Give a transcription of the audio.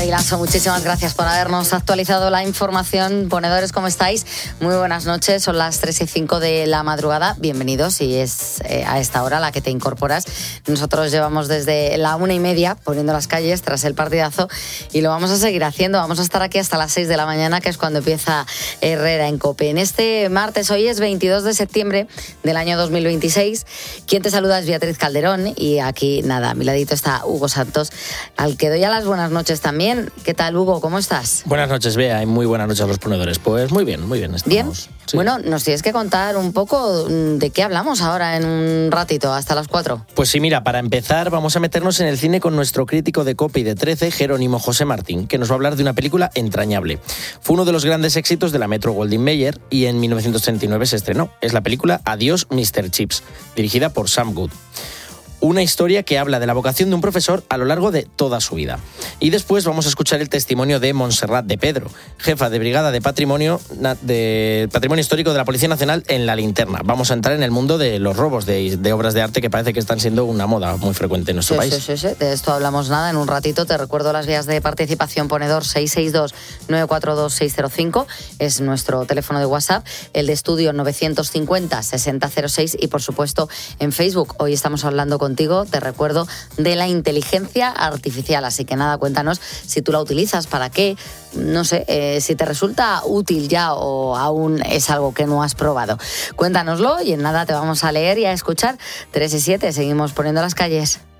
Javi Lasso, muchísimas gracias por habernos actualizado la información. Ponedores, ¿cómo estáis? Muy buenas noches, son las 3:05 de la madrugada. Bienvenidos, si es a esta hora la que te incorporas. Nosotros llevamos desde la 1:30 poniendo las calles tras el partidazo y lo vamos a seguir haciendo. Vamos a estar aquí hasta las 6 de la mañana, que es cuando empieza Herrera en COPE. En este martes, hoy es 22 de septiembre del año 2026. Quien te saluda es Beatriz Calderón y aquí, nada, a mi ladito está Hugo Santos, al que doy a las buenas noches también. ¿Qué tal, Hugo? ¿Cómo estás? Buenas noches, Bea, y muy buenas noches a los ponedores. Pues muy bien, estamos. ¿Bien? Sí. Bueno, nos tienes que contar un poco de qué hablamos ahora en un ratito, hasta las 4. Pues sí, mira, para empezar vamos a meternos en el cine con nuestro crítico de COPE y de 13, Jerónimo José Martín, que nos va a hablar de una película entrañable. Fue uno de los grandes éxitos de la Metro-Goldwyn-Mayer y en 1939 se estrenó. Es la película Adiós, Mr. Chips, dirigida por Sam Good. Una historia que habla de la vocación de un profesor a lo largo de toda su vida. Y después vamos a escuchar el testimonio de Montserrat de Pedro, jefa de Brigada de Patrimonio Histórico de la Policía Nacional en La Linterna. Vamos a entrar en el mundo de los robos de obras de arte, que parece que están siendo una moda muy frecuente en nuestro país. Sí. De esto hablamos nada en un ratito. Te recuerdo las vías de participación. Ponedor 662-942-605 es nuestro teléfono de WhatsApp. El de estudio 950-6006 y, por supuesto, en Facebook. Hoy estamos hablando contigo, te recuerdo, de la inteligencia artificial. Así que nada, cuéntanos si tú la utilizas, para qué, no sé, si te resulta útil ya o aún es algo que no has probado. Cuéntanoslo y en nada te vamos a leer y a escuchar. 3 y 7, seguimos poniendo las calles.